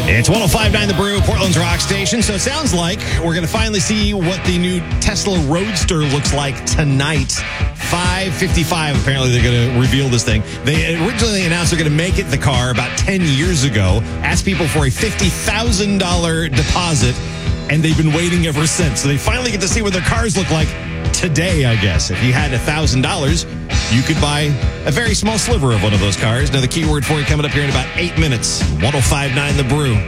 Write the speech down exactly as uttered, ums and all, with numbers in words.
It's one oh five point nine The Brew, Portland's rock station. So it sounds like we're going to finally see what the new Tesla Roadster looks like tonight. five fifty-five, apparently they're going to reveal this thing. They originally announced they're going to make it the car about ten years ago. Asked people for a fifty thousand dollars deposit, and they've been waiting ever since. So they finally get to see what their cars look like today, I guess. If you had one thousand dollars, you could buy a very small sliver of one of those cars. Now, the keyword for you coming up here in about eight minutes. one oh five point nine The Brew.